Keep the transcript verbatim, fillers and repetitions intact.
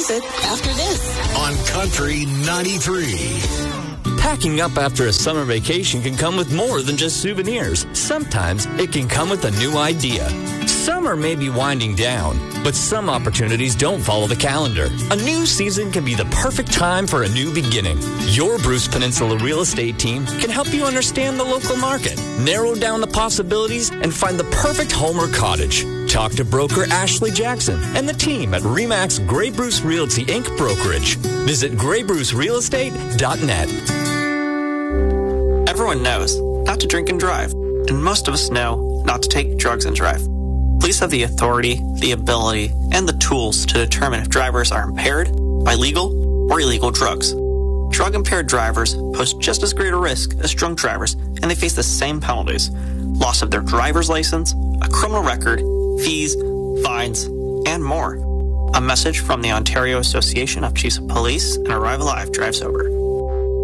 music after this. On Country ninety-three. Packing up after a summer vacation can come with more than just souvenirs. Sometimes it can come with a new idea. Summer may be winding down, but some opportunities don't follow the calendar. A new season can be the perfect time for a new beginning. Your Bruce Peninsula real estate team can help you understand the local market, narrow down the possibilities, and find the perfect home or cottage. Talk to broker Ashley Jackson and the team at RE/MAX Grey Bruce Realty Incorporated Brokerage. Visit grey bruce real estate dot net. Everyone knows not to drink and drive, and most of us know not to take drugs and drive. Police have the authority, the ability, and the tools to determine if drivers are impaired by legal or illegal drugs. Drug-impaired drivers pose just as great a risk as drunk drivers, and they face the same penalties: loss of their driver's license, a criminal record, fees, fines, and more. A message from the Ontario Association of Chiefs of Police and Arrive Alive Drive Sober.